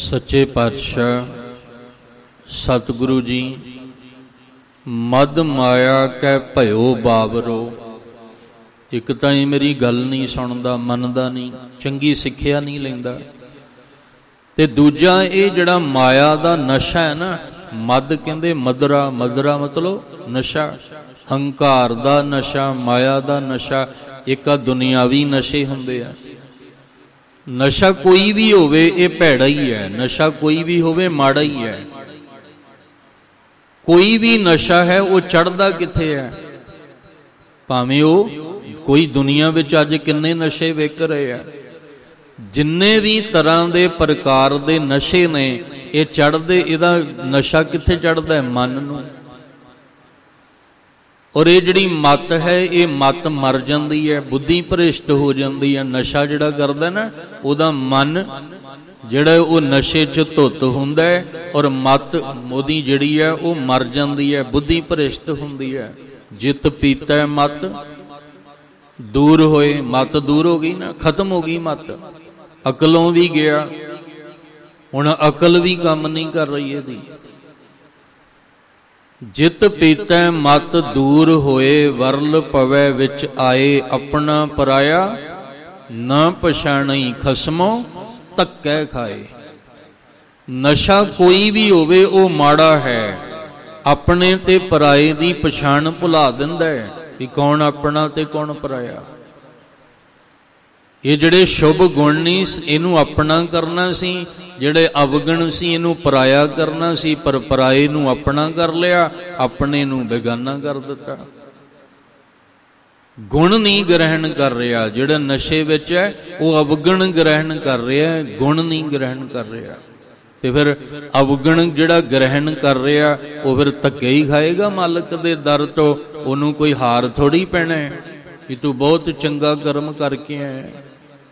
सच्चे पातशाह सतगुरु जी मद माया कै भयो बावरो। एक तां ये मेरी गल नहीं सुनदा, मनदा नहीं, चंगी सिक्ख्या नहीं लैंदा, ते दूजा ये जिहड़ा माया दा नशा है ना, मद कहंदे मदरा, मदरा मतलब नशा, हंकार दा नशा, माया दा नशा, एक दुनियावी नशे हुंदे आ। नशा कोई भी होवे ये भैड़ा ही है, नशा कोई भी होवे माड़ा ही है। कोई भी नशा है वो चढ़दा किथे है, भावें वो कोई दुनिया विच अज किन्ने नशे विक रहे हैं, जिन्ने भी तरह दे प्रकार दे नशे ने ये चढ़दे, इहदा नशा किथे चढ़दा है, मन नूं। और ये जिहड़ी मत है ये मत मर जाती है, बुद्धि भ्रिष्ट हो जाती है। नशा जिहड़ा करदा ना उहदा मन जिहड़ा वो नशे च धुत हुंदा है, और मत ओहदी जिहड़ी है वो मर जाती है, बुद्धि भ्रिष्ट हुंदी है। जित पीता है मत दूर होए, मत दूर हो गई ना, खत्म हो गई मत, अकलों भी गया, हुण अकल भी काम नहीं कर रही है। जित पीतै मत दूर होए, वरल पवै विच आए, अपना पराया न पछाणई, खसमों धक्के खाए। नशा कोई भी होवे वो माड़ा है, अपने ते पराए दी पछाण भुला दिंदा है कि कौन अपना ते कौन पराया। ये जिहड़े शुभ गुण नहीं इनू अपना करना सी, जिहड़े अवगुण सी इनू पराया करना सी, पर पराए नू अपना कर लिया, अपने नू बेगाना कर दिता। गुण नहीं ग्रहण कर रहा, जिहड़ा नशे विच है वो अवगुण ग्रहण कर रहा है, गुण नहीं ग्रहण कर रहा। ते फिर अवगुण जिहड़ा ग्रहण कर रहा वो फिर धक्के ही खाएगा मालक दे दर तो, उन्होंने कोई हार थोड़ी पैना है कि तू बहुत चंगा कर्म करके आया।